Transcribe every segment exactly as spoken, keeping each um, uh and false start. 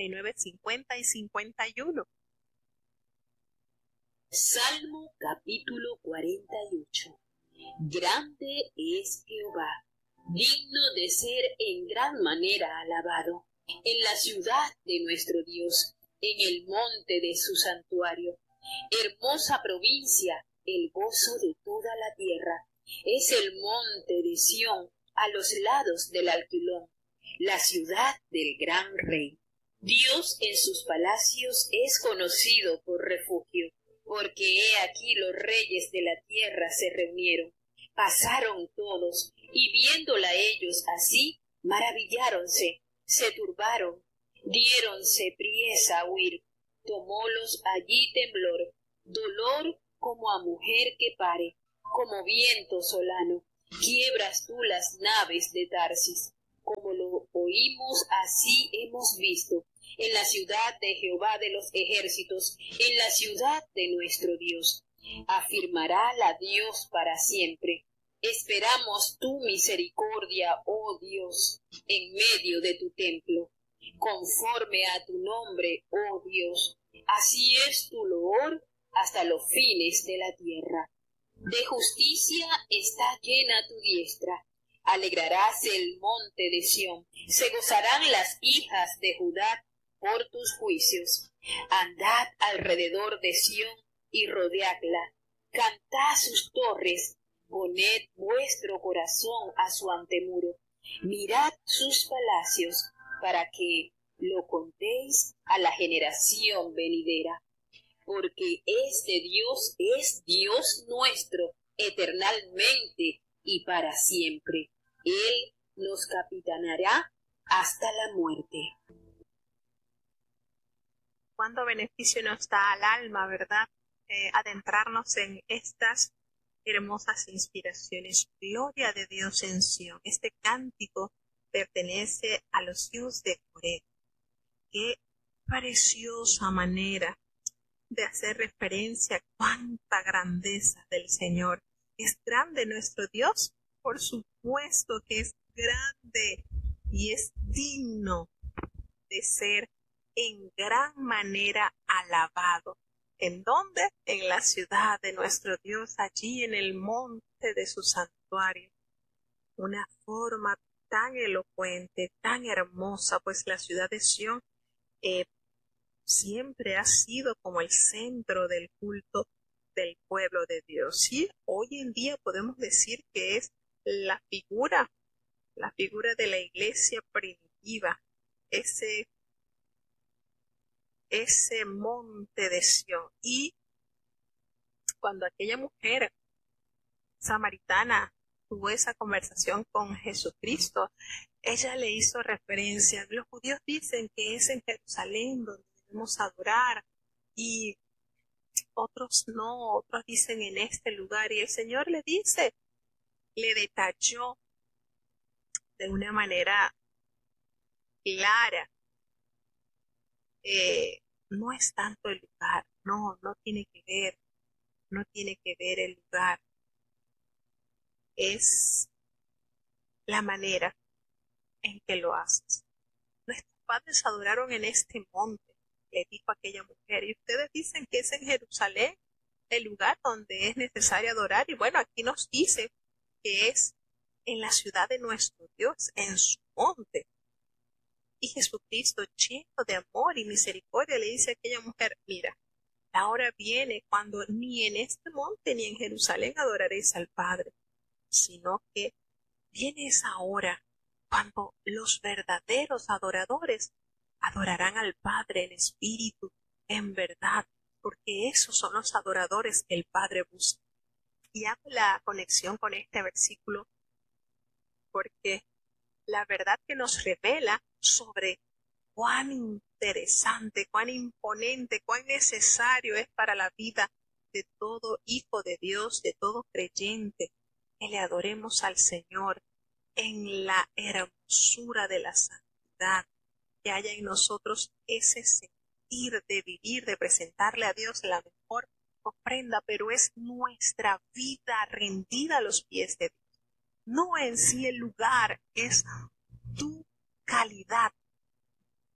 y nueve, cincuenta y cincuenta y uno. Salmo capítulo cuarenta y ocho. Grande es Jehová, digno de ser en gran manera alabado, en la ciudad de nuestro Dios, en el monte de su santuario. Hermosa provincia, el gozo de toda la tierra. Es el monte de Sión, a los lados del Alquilón, la ciudad del gran rey. Dios en sus palacios es conocido por refugio, porque he aquí los reyes de la tierra se reunieron. Pasaron todos, y viéndola ellos así, maravilláronse, se turbaron, diéronse priesa a huir. Tomólos allí temblor, dolor como a mujer que pare, como viento solano. Quiebras tú las naves de Tarsis, como lo oímos, así hemos visto, en la ciudad de Jehová de los ejércitos, en la ciudad de nuestro Dios. Afirmará la Dios para siempre. Esperamos tu misericordia, oh Dios, en medio de tu templo. Conforme a tu nombre, oh Dios, así es tu loor hasta los fines de la tierra. De justicia está llena tu diestra. Alegraráse el monte de Sión, se gozarán las hijas de Judá por tus juicios. Andad alrededor de Sión y rodeadla, cantad sus torres, poned vuestro corazón a su antemuro, mirad sus palacios, para que lo contéis a la generación venidera. Porque este Dios es Dios nuestro, eternalmente y para siempre. Él nos capitanará hasta la muerte. Cuánto beneficio nos da al alma, ¿verdad? Eh, adentrarnos en estas hermosas inspiraciones. Gloria de Dios en Sión. Este cántico pertenece a los hijos de Coré. Qué preciosa manera de hacer referencia a cuánta grandeza del Señor. ¿Es grande nuestro Dios? Por supuesto que es grande y es digno de ser en gran manera alabado. ¿En dónde? En la ciudad de nuestro Dios, allí en el monte de su santuario. Una forma tan elocuente, tan hermosa, pues la ciudad de Sión eh, siempre ha sido como el centro del culto del pueblo de Dios. Y hoy en día podemos decir que es la figura, la figura de la iglesia primitiva, ese, ese monte de Sión. Y cuando aquella mujer samaritana tuvo esa conversación con Jesucristo, ella le hizo referencia. Los judíos dicen que es en Jerusalén donde debemos adorar, y otros no, otros dicen en este lugar, y el Señor le dice, le detalló de una manera clara, eh, no es tanto el lugar, no, no tiene que ver, no tiene que ver el lugar, es la manera en que lo haces. Nuestros padres adoraron en este monte, le dijo aquella mujer, y ustedes dicen que es en Jerusalén el lugar donde es necesario adorar, y bueno, aquí nos dice que es en la ciudad de nuestro Dios, en su monte. Y Jesucristo, lleno de amor y misericordia, le dice a aquella mujer, mira, la hora viene cuando ni en este monte ni en Jerusalén adoraréis al Padre, sino que viene esa hora cuando los verdaderos adoradores adorarán al Padre en espíritu, en verdad, porque esos son los adoradores que el Padre busca. Y hago la conexión con este versículo porque la verdad que nos revela sobre cuán interesante, cuán imponente, cuán necesario es para la vida de todo hijo de Dios, de todo creyente, que le adoremos al Señor en la hermosura de la santidad, que haya en nosotros ese sentir de vivir, de presentarle a Dios la mejor ofrenda, pero es nuestra vida rendida a los pies de Dios. No en sí el lugar, es tu calidad, tu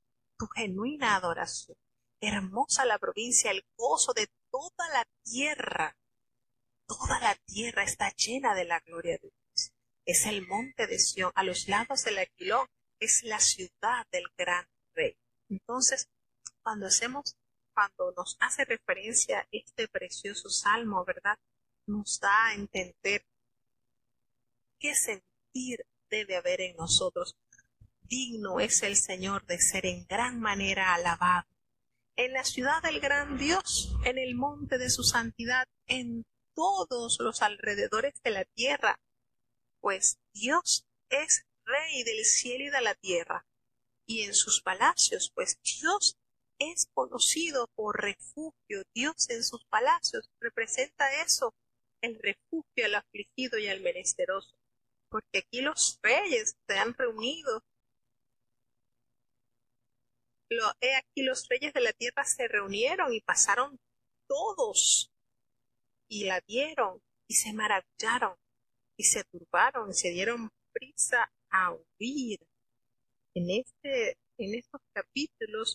genuina adoración. Hermosa la provincia, el gozo de toda la tierra. Toda la tierra está llena de la gloria de Dios. Es el monte de Sión, a los lados del Aquilón, es la ciudad del gran rey. Entonces, cuando hacemos, cuando nos hace referencia a este precioso salmo, ¿verdad? Nos da a entender qué sentir debe haber en nosotros. Digno es el Señor de ser en gran manera alabado. En la ciudad del gran Dios, en el monte de su santidad, en todos los alrededores de la tierra, pues Dios es Rey del cielo y de la tierra, y en sus palacios, pues Dios es conocido por refugio. Dios en sus palacios representa eso, el refugio al afligido y al menesteroso, porque aquí los reyes se han reunido. Lo, he aquí los reyes de la tierra se reunieron y pasaron todos y la vieron y se maravillaron y se turbaron y se dieron prisa a huir. En este, en estos capítulos,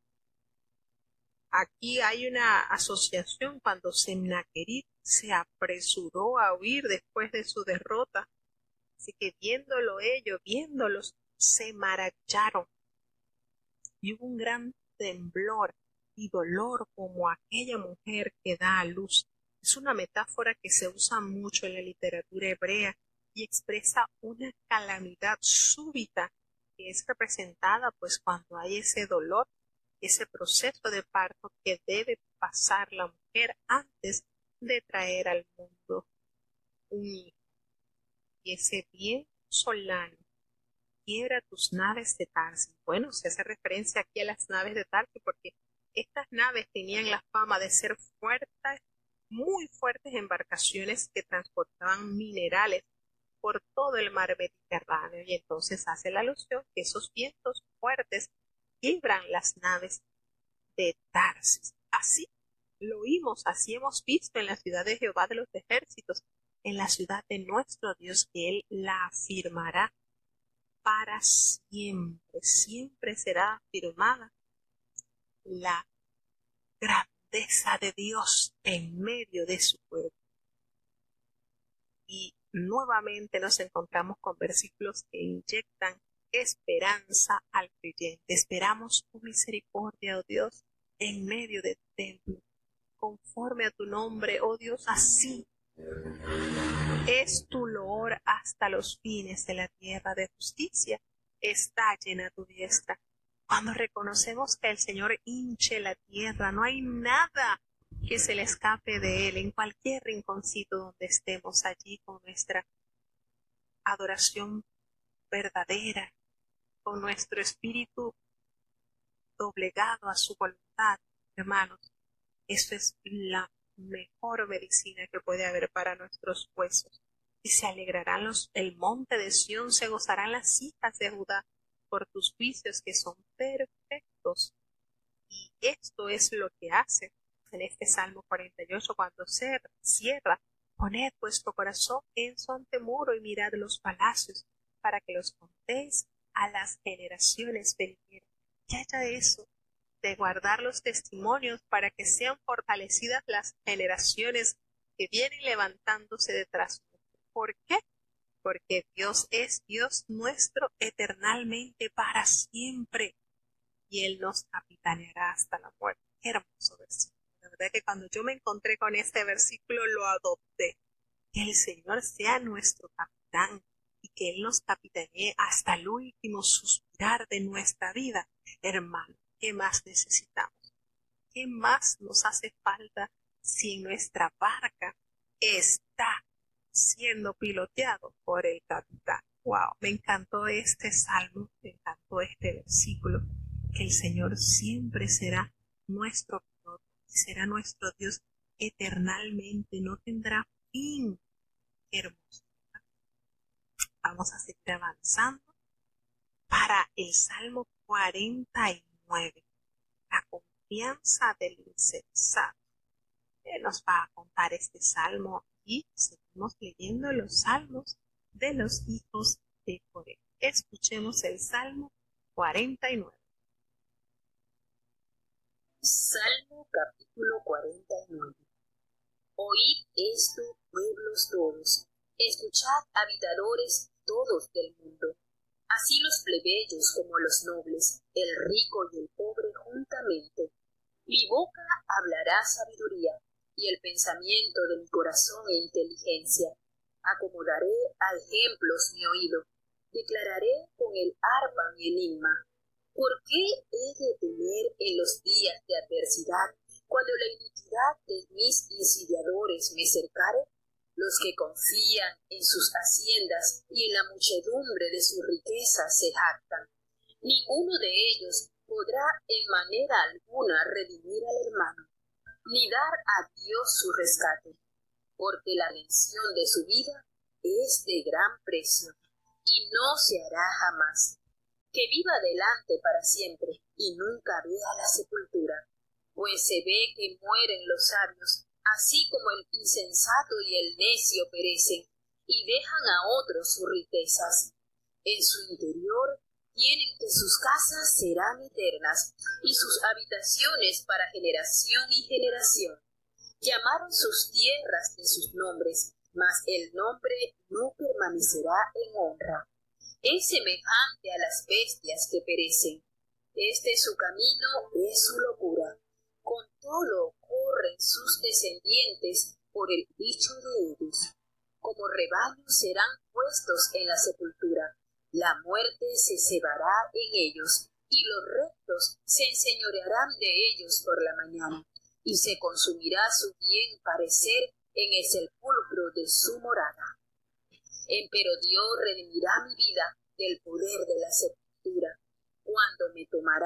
aquí hay una asociación cuando Sennacherib se apresuró a huir después de su derrota. Así que viéndolo ellos, viéndolos, se maravillaron. Y hubo un gran temblor y dolor como aquella mujer que da a luz. Es una metáfora que se usa mucho en la literatura hebrea y expresa una calamidad súbita que es representada pues cuando hay ese dolor, ese proceso de parto que debe pasar la mujer antes de traer al mundo un hijo. Y ese viento solano quiebra tus naves de Tarsis. Bueno, se hace referencia aquí a las naves de Tarsis porque estas naves tenían la fama de ser fuertes, muy fuertes embarcaciones que transportaban minerales por todo el mar Mediterráneo, y entonces hace la alusión que esos vientos fuertes quiebran las naves de Tarsis. Así lo oímos, así hemos visto en la ciudad de Jehová de los ejércitos, en la ciudad de nuestro Dios, que Él la afirmará para siempre, siempre será afirmada la grandeza de Dios en medio de su pueblo. Y nuevamente nos encontramos con versículos que inyectan esperanza al creyente. Esperamos tu misericordia, oh Dios, en medio de tu templo, conforme a tu nombre, oh Dios, así es tu loor hasta los fines de la tierra, de justicia está llena tu diestra. Cuando reconocemos que el Señor hinche la tierra, no hay nada que se le escape de Él, en cualquier rinconcito donde estemos allí con nuestra adoración verdadera, con nuestro espíritu doblegado a su voluntad, hermanos. Eso es la mejor medicina que puede haber para nuestros huesos. Y se alegrarán los, el monte de Sión, se gozarán las hijas de Judá por tus juicios que son perfectos. Y esto es lo que hace en este Salmo cuarenta y ocho cuando se cierra. Poned vuestro corazón en su antemuro y mirad los palacios para que los contéis a las generaciones venideras. Que haya eso de guardar los testimonios para que sean fortalecidas las generaciones que vienen levantándose detrás. ¿Por qué? Porque Dios es Dios nuestro eternalmente para siempre y Él nos capitaneará hasta la muerte. Qué hermoso versículo. La verdad que cuando yo me encontré con este versículo lo adopté. Que el Señor sea nuestro capitán y que Él nos capitanee hasta el último suspirar de nuestra vida. Hermano, ¿qué más necesitamos? ¿Qué más nos hace falta si en nuestra barca está siendo piloteado por el capitán? Wow, me encantó este salmo, me encantó este versículo, que el Señor siempre será nuestro piloto, será nuestro Dios eternalmente, no tendrá fin. Qué hermoso. Vamos a seguir avanzando para el Salmo cuarenta y nueve, la confianza del insensato. Él nos va a contar este salmo y seguimos leyendo los salmos de los hijos de Coré. Escuchemos el Salmo cuarenta y nueve. Salmo capítulo cuarenta y nueve. Oíd esto, pueblos todos, escuchad, habitadores todos del mundo. Así los plebeyos como los nobles, el rico y el pobre juntamente. Mi boca hablará sabiduría, y el pensamiento de mi corazón e inteligencia. Acomodaré a ejemplos mi oído, declararé con el arpa mi enigma. ¿Por qué he de temer en los días de adversidad, cuando la iniquidad de mis insidiadores me cercare? Los que confían en sus haciendas y en la muchedumbre de sus riquezas se jactan. Ninguno de ellos podrá en manera alguna redimir al hermano, ni dar a Dios su rescate, porque la redención de su vida es de gran precio, y no se hará jamás. Que viva adelante para siempre, y nunca vea la sepultura, pues se ve que mueren los sabios, así como el insensato y el necio perecen, y dejan a otros sus riquezas. En su interior tienen que sus casas serán eternas, y sus habitaciones para generación y generación. Llamaron sus tierras de sus nombres, mas el nombre no permanecerá en honra. Es semejante a las bestias que perecen. Este su camino es su locura. Con todo corren sus descendientes por el dicho de ellos. Como rebaños serán puestos en la sepultura. La muerte se cebará en ellos, y los rectos se enseñorearán de ellos por la mañana, y se consumirá su bien parecer en el sepulcro de su morada. Empero Dios redimirá mi vida del poder de la sepultura, cuando me tomará.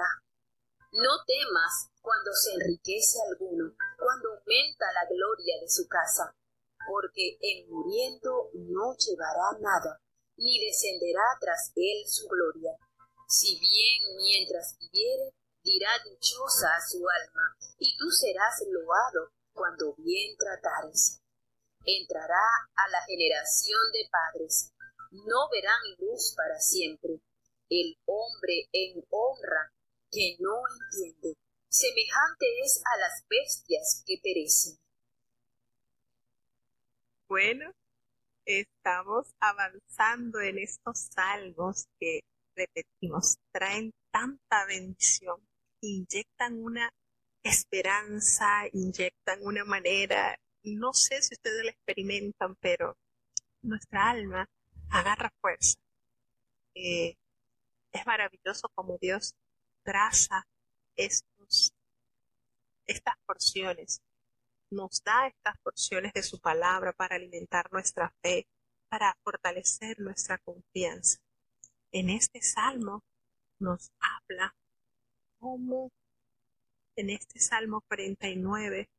No temas cuando se enriquece alguno, cuando aumenta la gloria de su casa, porque en muriendo no llevará nada, ni descenderá tras él su gloria. Si bien mientras viviere, dirá dichosa a su alma, y tú serás loado cuando bien tratares. Entrará a la generación de padres, no verán luz para siempre. El hombre en honra que no entiende, semejante es a las bestias que perecen. Bueno, estamos avanzando en estos salmos que, repetimos, traen tanta bendición, inyectan una esperanza, inyectan una manera, no sé si ustedes lo experimentan, pero nuestra alma agarra fuerza. Eh, es maravilloso como Dios traza estos, estas porciones, nos da estas porciones de su palabra para alimentar nuestra fe, para fortalecer nuestra confianza. En este salmo nos habla cómo, en este salmo cuarenta y nueve,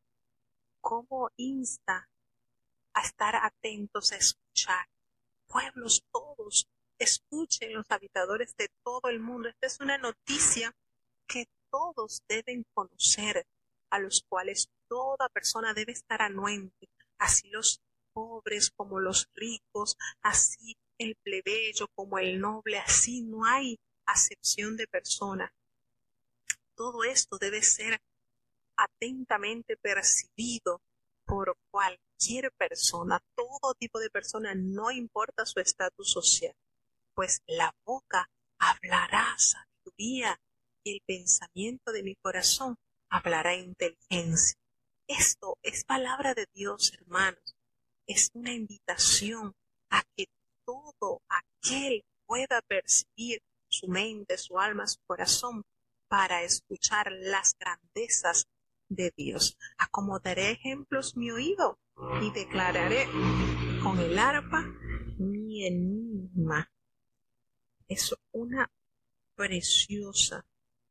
cómo insta a estar atentos, a escuchar. Pueblos todos, escuchen los habitadores de todo el mundo. Esta es una noticia que todos deben conocer, a los cuales toda persona debe estar anuente, así los pobres como los ricos, así el plebeyo como el noble, así no hay acepción de persona. Todo esto debe ser atentamente percibido por cualquier persona, todo tipo de persona, no importa su estatus social, pues la boca hablará sabiduría y el pensamiento de mi corazón hablará inteligencia. Esto es palabra de Dios, hermanos. Es una invitación a que todo aquel pueda percibir su mente, su alma, su corazón para escuchar las grandezas de Dios. Acomodaré ejemplos mi oído y declararé con el arpa mi enigma. Es una preciosa,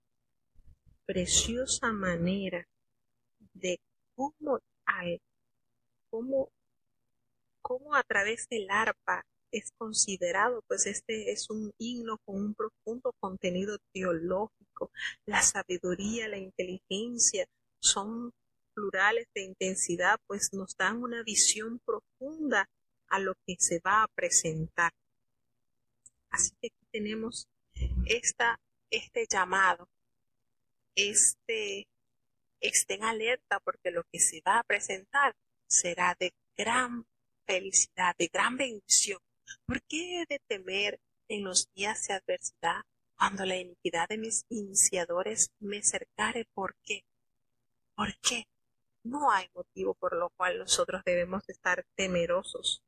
preciosa manera de cómo, al, cómo, cómo a través del arpa es considerado, pues este es un himno con un profundo contenido teológico. La sabiduría, la inteligencia son plurales de intensidad, pues nos dan una visión profunda a lo que se va a presentar. Así que aquí tenemos esta, este llamado, este, estén alerta porque lo que se va a presentar será de gran felicidad, de gran bendición. ¿Por qué he de temer en los días de adversidad cuando la iniquidad de mis iniciadores me cercare? ¿Por qué? ¿Por qué? No hay motivo por lo cual nosotros debemos estar temerosos.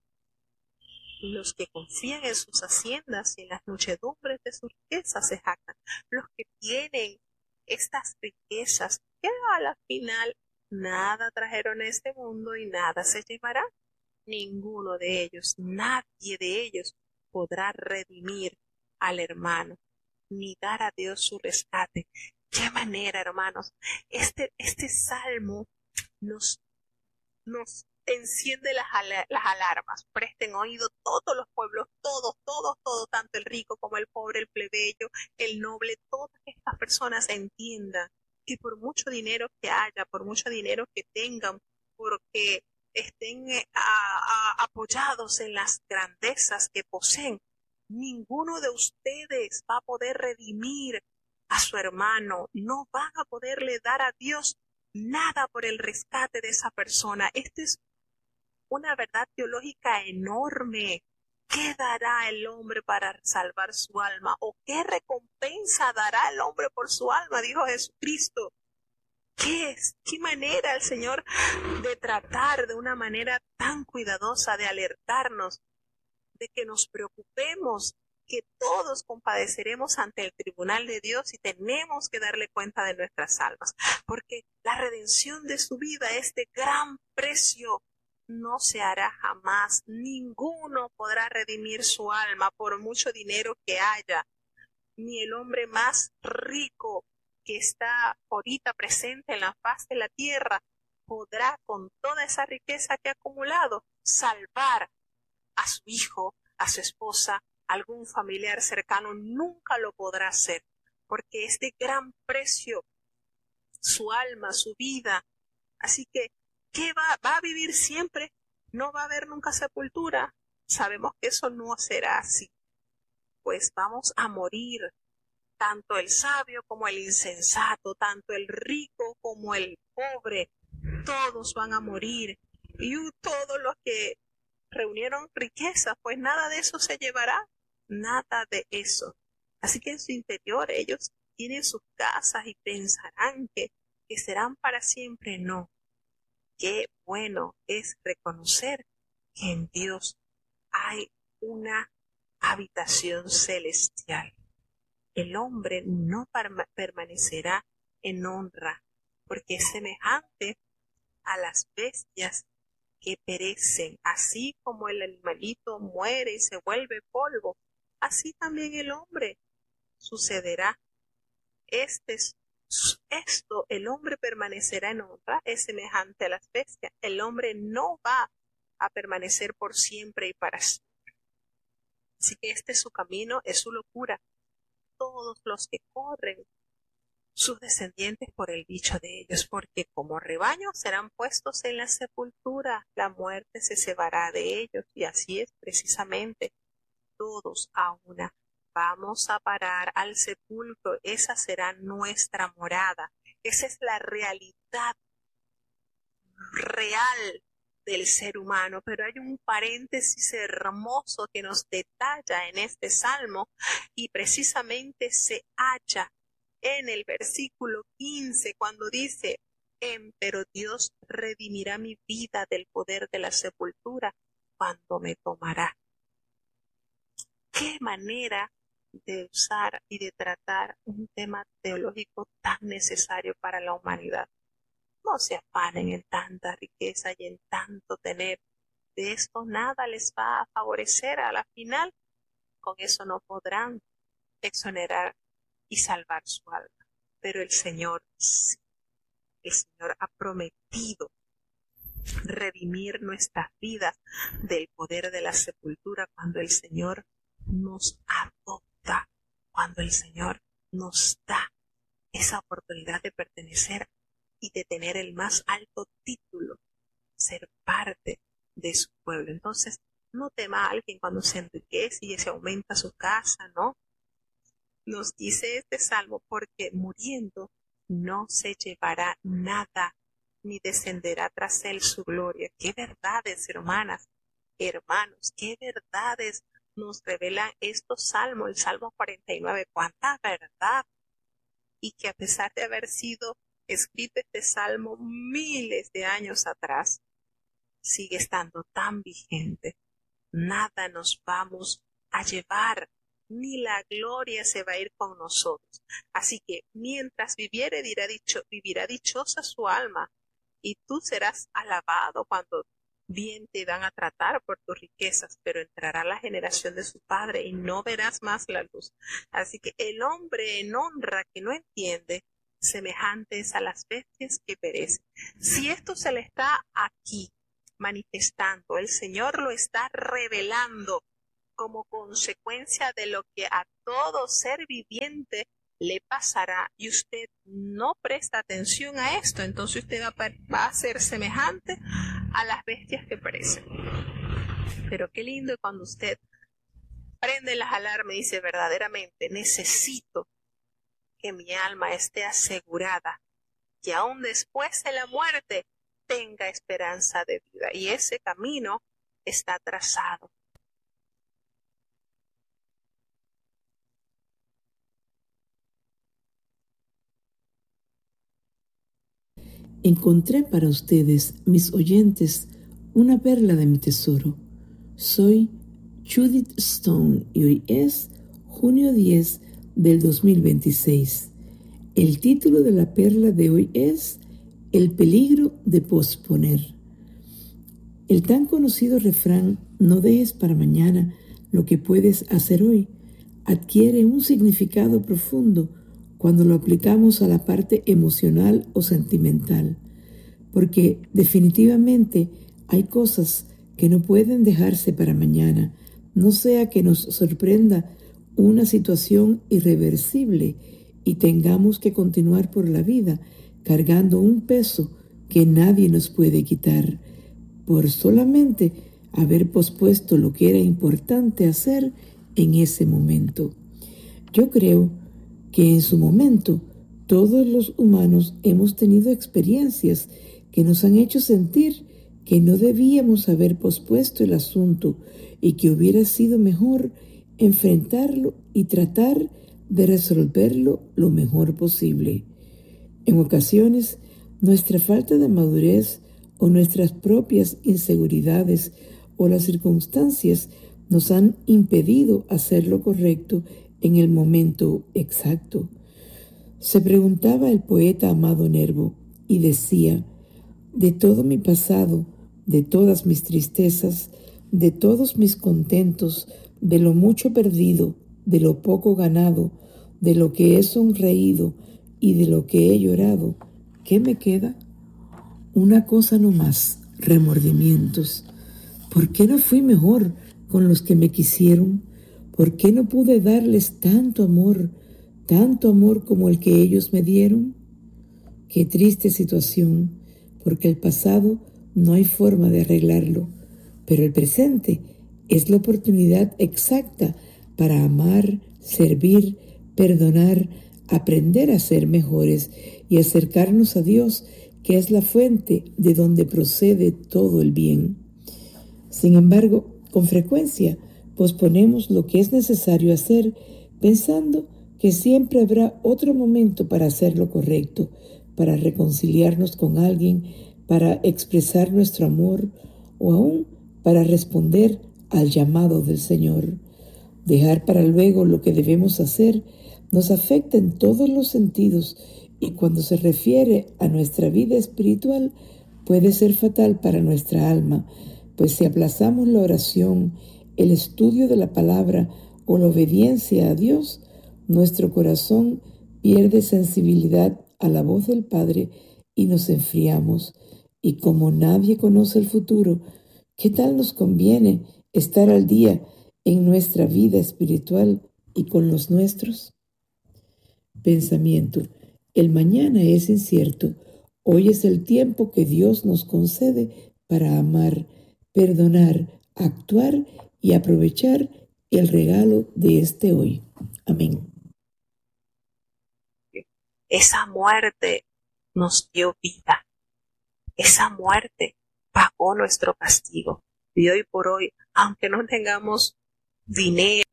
Los que confían en sus haciendas y en las muchedumbres de sus riquezas se jactan. Los que tienen estas riquezas que a la final nada trajeron a este mundo y nada se llevará. Ninguno de ellos, nadie de ellos podrá redimir al hermano, ni dar a Dios su rescate. ¿Qué manera, hermanos? Este, este salmo nos, nos enciende las, al las alarmas. Presten oído todos los pueblos, todos, todos, todos, tanto el rico como el pobre, el plebeyo, el noble, todas estas personas entiendan que por mucho dinero que haya, por mucho dinero que tengan, porque estén eh, a, a, apoyados en las grandezas que poseen, ninguno de ustedes va a poder redimir a su hermano, no van a poderle dar a Dios nada por el rescate de esa persona. Esta es una verdad teológica enorme. ¿Qué dará el hombre para salvar su alma? ¿O qué recompensa dará el hombre por su alma? Dijo Jesucristo. ¿Qué es? ¿Qué manera el Señor de tratar de una manera tan cuidadosa, de alertarnos, de que nos preocupemos, que todos compadeceremos ante el tribunal de Dios y tenemos que darle cuenta de nuestras almas? Porque la redención de su vida es de gran precio. No se hará jamás. Ninguno podrá redimir su alma por mucho dinero que haya. Ni el hombre más rico que está ahorita presente en la faz de la tierra podrá, con toda esa riqueza que ha acumulado, salvar a su hijo, a su esposa, a algún familiar cercano. Nunca lo podrá hacer, porque es de gran precio su alma, su vida. Así que, ¿qué va, va a vivir siempre? ¿No va a haber nunca sepultura? Sabemos que eso no será así. Pues vamos a morir, tanto el sabio como el insensato, tanto el rico como el pobre, todos van a morir. Y todos los que reunieron riqueza, pues nada de eso se llevará, nada de eso. Así que en su interior ellos tienen sus casas y pensarán que, que serán para siempre. No. Qué bueno es reconocer que en Dios hay una habitación celestial. El hombre no permanecerá en honra, porque es semejante a las bestias que perecen. Así como el animalito muere y se vuelve polvo, así también el hombre sucederá. Este es Esto, el hombre permanecerá en honra, es semejante a las bestias. El hombre no va a permanecer por siempre y para siempre. Así que este es su camino, es su locura. Todos los que corren, sus descendientes por el bicho de ellos, porque como rebaño serán puestos en la sepultura, la muerte se cebará de ellos, y así es precisamente, todos a una. Vamos a parar al sepulcro, esa será nuestra morada, esa es la realidad real del ser humano. Pero hay un paréntesis hermoso que nos detalla en este salmo, y precisamente se halla en el versículo quince, cuando dice: pero Dios redimirá mi vida del poder de la sepultura cuando me tomará. Qué manera de usar y de tratar un tema teológico tan necesario para la humanidad. No se afanen en tanta riqueza y en tanto tener. De esto nada les va a favorecer. A la final, con eso no podrán exonerar y salvar su alma. Pero el Señor sí. El Señor ha prometido redimir nuestras vidas del poder de la sepultura cuando el Señor nos adopta, cuando el Señor nos da esa oportunidad de pertenecer y de tener el más alto título, ser parte de su pueblo. Entonces, no tema a alguien cuando se enriquece y se aumenta su casa, ¿no? Nos dice este salmo, porque muriendo no se llevará nada, ni descenderá tras él su gloria. Qué verdades, hermanas, hermanos, qué verdades nos revelan estos salmos, el Salmo cuarenta y nueve, cuánta verdad. Y que a pesar de haber sido escrito este salmo miles de años atrás, sigue estando tan vigente. Nada nos vamos a llevar, ni la gloria se va a ir con nosotros. Así que mientras viviere, dirá dicho, vivirá dichosa su alma, y tú serás alabado cuando bien te van a tratar por tus riquezas, pero entrará la generación de su padre y no verás más la luz. Así que el hombre en honra que no entiende, semejante es a las bestias que perecen. Si esto se le está aquí manifestando, el Señor lo está revelando como consecuencia de lo que a todo ser viviente le pasará, y usted no presta atención a esto, entonces usted va, va a ser semejante a las bestias que perecen. Pero qué lindo cuando usted prende las alarmas y dice, verdaderamente necesito que mi alma esté asegurada, que aún después de la muerte tenga esperanza de vida, y ese camino está trazado. Encontré para ustedes, mis oyentes, una perla de mi tesoro. Soy Judith Stone y hoy es junio diez del dos mil veintiséis. El título de la perla de hoy es El peligro de posponer. El tan conocido refrán, no dejes para mañana lo que puedes hacer hoy, adquiere un significado profundo cuando lo aplicamos a la parte emocional o sentimental, porque definitivamente hay cosas que no pueden dejarse para mañana, no sea que nos sorprenda una situación irreversible y tengamos que continuar por la vida cargando un peso que nadie nos puede quitar, por solamente haber pospuesto lo que era importante hacer en ese momento. Yo creo que en su momento todos los humanos hemos tenido experiencias que nos han hecho sentir que no debíamos haber pospuesto el asunto y que hubiera sido mejor enfrentarlo y tratar de resolverlo lo mejor posible. En ocasiones, nuestra falta de madurez o nuestras propias inseguridades o las circunstancias nos han impedido hacer lo correcto en el momento exacto. Se preguntaba el poeta Amado Nervo y decía, de todo mi pasado, de todas mis tristezas, de todos mis contentos, de lo mucho perdido, de lo poco ganado, de lo que he sonreído y de lo que he llorado, ¿qué me queda? Una cosa no más, remordimientos. ¿Por qué no fui mejor con los que me quisieron? ¿Por qué no pude darles tanto amor, tanto amor como el que ellos me dieron? Qué triste situación, porque el pasado no hay forma de arreglarlo, pero el presente es la oportunidad exacta para amar, servir, perdonar, aprender a ser mejores y acercarnos a Dios, que es la fuente de donde procede todo el bien. Sin embargo, con frecuencia posponemos lo que es necesario hacer, pensando que siempre habrá otro momento para hacer lo correcto, para reconciliarnos con alguien, para expresar nuestro amor o aún para responder al llamado del Señor. Dejar para luego lo que debemos hacer nos afecta en todos los sentidos y cuando se refiere a nuestra vida espiritual puede ser fatal para nuestra alma, pues si aplazamos la oración, el estudio de la palabra o la obediencia a Dios, nuestro corazón pierde sensibilidad a la voz del Padre y nos enfriamos. Y como nadie conoce el futuro, ¿qué tal nos conviene estar al día en nuestra vida espiritual y con los nuestros? Pensamiento. El mañana es incierto. Hoy es el tiempo que Dios nos concede para amar, perdonar, actuar y aprovechar el regalo de este hoy. Amén. esa muerte nos dio vida. Esa muerte pagó nuestro castigo. Y hoy por hoy, aunque no tengamos dinero,